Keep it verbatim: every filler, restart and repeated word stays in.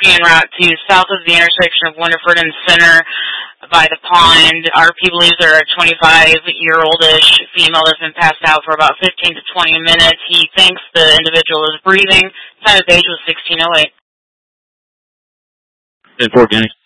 en route to south of the intersection of Winterford and Center by the pond. R P believes there are a twenty-five-year-oldish female that's been passed out for about fifteen to twenty minutes. He thinks the individual is breathing. Time of age was sixteen oh eight. In Fort Gaines.